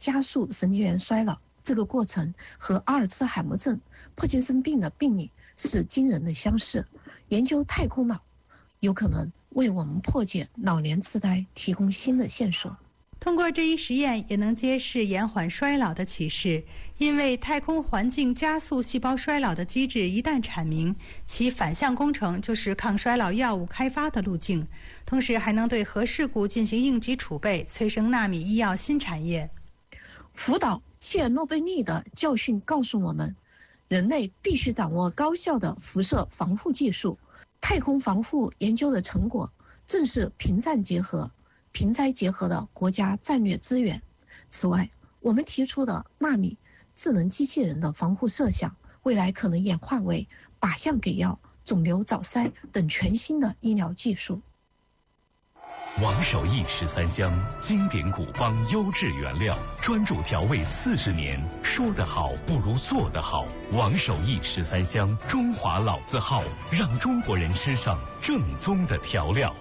加速神经元衰老。这个过程和阿尔茨海默症、帕金森病的病理是惊人的相似。研究太空脑有可能为我们破解老年痴呆提供新的线索。 通过这一实验也能揭示延缓衰老的启示，因为太空环境加速细胞衰老的机制一旦阐明，其反向工程就是抗衰老药物开发的路径，同时还能对核事故进行应急储备，催生纳米医药新产业。 福岛切尔诺贝利的教训告诉我们，人类必须掌握高效的辐射防护技术。太空防护研究的成果正是平战结合、平灾结合的国家战略资源。此外，我们提出的纳米智能机器人的防护设想，未来可能演化为靶向给药、肿瘤早筛等全新的医疗技术。 王守义13香，经典古方优质原料，专注调味40年，说得好不如做得好。王守义13香，中华老字号，让中国人吃上正宗的调料。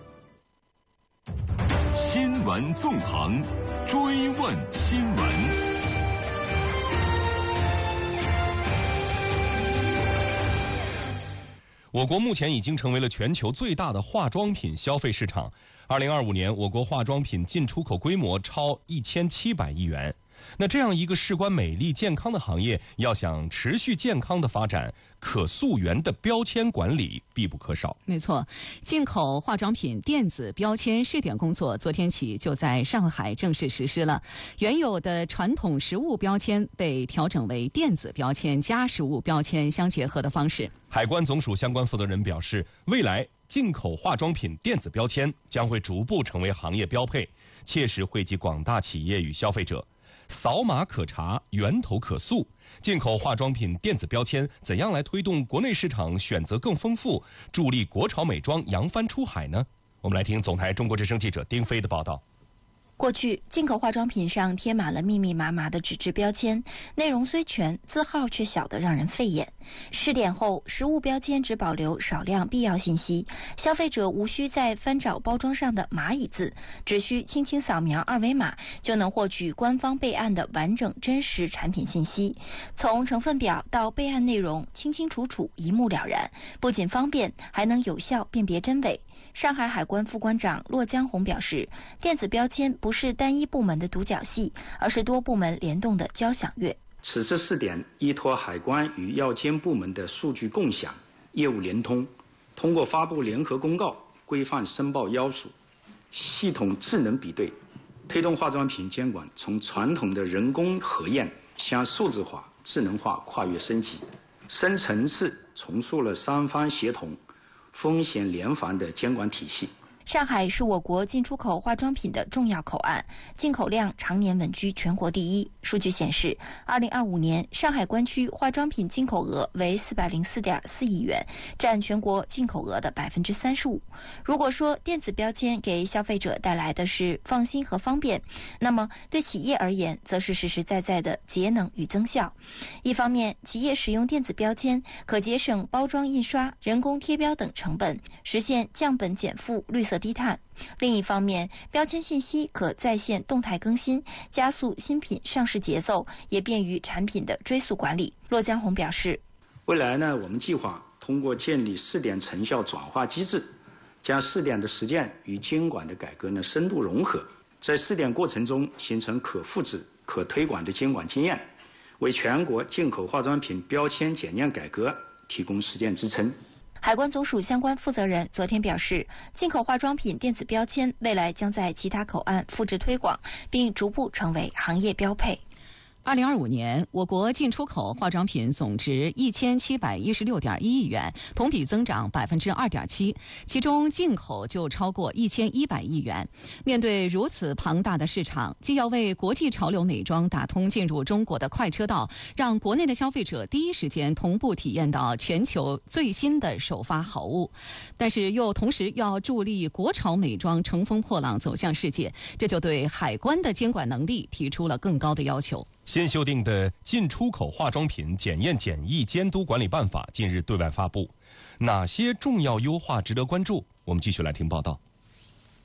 新闻纵横，追问新闻。 我国目前已经成为了全球最大的化妆品消费市场。2025年，我国化妆品进出口规模超1700亿元。那这样一个事关美丽健康的行业，要想持续健康的发展，可溯源的标签管理必不可少。 没错，进口化妆品电子标签试点工作昨天起就在上海正式实施了。原有的传统实物标签被调整为电子标签加实物标签相结合的方式。 海关总署相关负责人表示，未来进口化妆品电子标签将会逐步成为行业标配，切实惠及广大企业与消费者。扫码可查，源头可溯。进口化妆品电子标签怎样来推动国内市场选择更丰富，助力国潮美妆扬帆出海呢？我们来听总台中国之声记者丁飞的报道。 过去，进口化妆品上贴满了密密麻麻的纸质标签，内容虽全，字号却小得让人费眼。试点后，实物标签只保留少量必要信息，消费者无需再翻找包装上的蚂蚁字，只需轻轻扫描二维码，就能获取官方备案的完整真实产品信息。从成分表到备案内容，清清楚楚，一目了然，不仅方便，还能有效辨别真伪。上海海关副关长骆江红表示，电子标签不是单一部门的独角戏，而是多部门联动的交响乐。 此次试点依托海关与药监部门的数据共享、业务联通，通过发布联合公告、规范申报要素、系统智能比对，推动化妆品监管从传统的人工核验向数字化、智能化跨越升级，深层次重塑了三方协同、风险联防的监管体系。 上海是我国进出口化妆品的重要口岸，进口量常年稳居全国第一。数据显示，2025年上海关区化妆品进口额为404.4亿元，占全国进口额的35%。如果说电子标签给消费者带来的是放心和方便，那么对企业而言，则是实实在在的节能与增效。一方面，企业使用电子标签可节省包装印刷、人工贴标等成本，实现降本减负、绿色低碳。另一方面，标签信息可在线动态更新，加速新品上市节奏，也便于产品的追溯管理。骆江红表示， 未来呢，我们计划通过建立试点成效转化机制，将试点的实践与监管的改革呢深度融合，在试点过程中形成可复制、可推广的监管经验，为全国进口化妆品标签检验改革提供实践支撑。 海关总署相关负责人昨天表示，进口化妆品电子标签未来将在其他口岸复制推广，并逐步成为行业标配。 2025年，我国进出口化妆品总值1716.1亿元，同比增长2.7%，其中进口就超过1100亿元。面对如此庞大的市场，既要为国际潮流美妆打通进入中国的快车道，让国内的消费者第一时间同步体验到全球最新的首发好物，但是又同时要助力国潮美妆乘风破浪走向世界，这就对海关的监管能力提出了更高的要求。 新修订的《进出口化妆品检验检疫监督管理办法》近日对外发布，哪些重要优化值得关注？我们继续来听报道。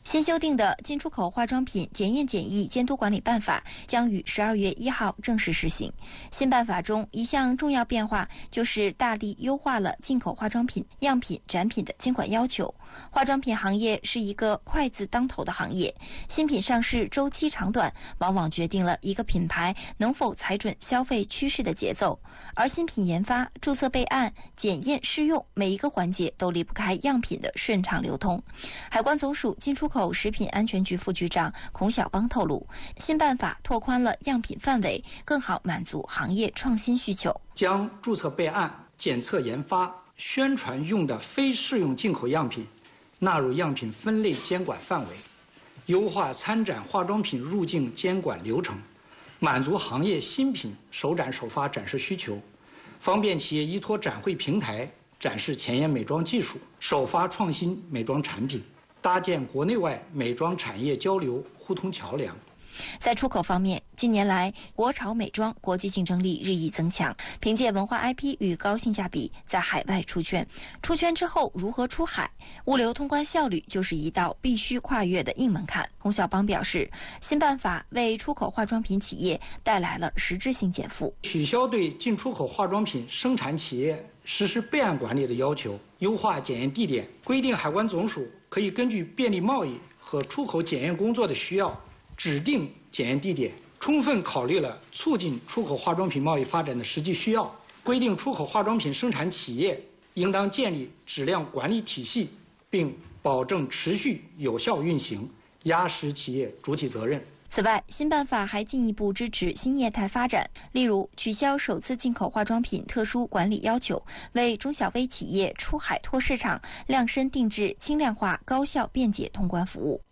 新修订的进出口化妆品检验检疫监督管理办法将于12月1号正式施行。新办法中一项重要变化就是大力优化了进口化妆品样品展品的监管要求。化妆品行业是一个快字当头的行业，新品上市周期长短往往决定了一个品牌能否踩准消费趋势的节奏。而新品研发、注册备案、检验试用每一个环节都离不开样品的顺畅流通。海关总署进出口食品安全局副局长孔晓邦透露，新办法拓宽了样品范围，更好满足行业创新需求。 将注册备案、检测研发、宣传用的非适用进口样品纳入样品分类监管范围，优化参展化妆品入境监管流程，满足行业新品首展首发展示需求，方便企业依托展会平台展示前沿美妆技术，首发创新美妆产品，搭建国内外美妆产业交流互通桥梁。 在出口方面，近年来国潮美妆国际竞争力日益增强，凭借文化 IP 与高性价比在海外出圈。出圈之后如何出海？物流通关效率就是一道必须跨越的硬门槛。孔晓邦表示，新办法为出口化妆品企业带来了实质性减负， 取消对进出口化妆品生产企业实施备案管理的要求，优化检验地点，规定海关总署可以根据便利贸易和出口检验工作的需要指定检验地点，充分考虑了促进出口化妆品贸易发展的实际需要，规定出口化妆品生产企业应当建立质量管理体系，并保证持续有效运行，压实企业主体责任。 此外，新办法还进一步支持新业态发展，例如取消首次进口化妆品特殊管理要求，为中小微企业出海拓市场量身定制轻量化、高效、便捷通关服务。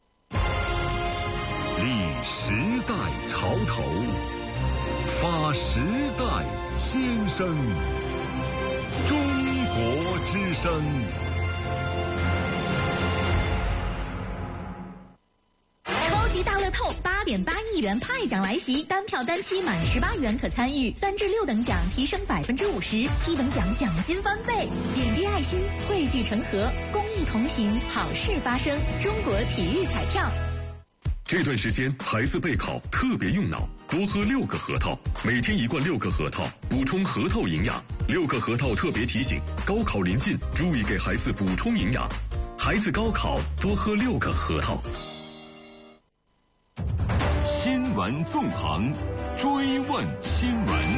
立时代潮头，发时代先声。中国之声。 超级大乐透8.8亿元派奖来袭，单票单期满18元可参与，3至6等奖提升50%，7等奖奖金翻倍。点滴爱心，汇聚成河，公益同行，好事发生。中国体育彩票。 这段时间孩子备考特别用脑，多喝6个核桃，每天1罐6个核桃，补充核桃营养。6个核桃特别提醒，高考临近，注意给孩子补充营养。孩子高考多喝6个核桃。 新闻纵横，追问新闻。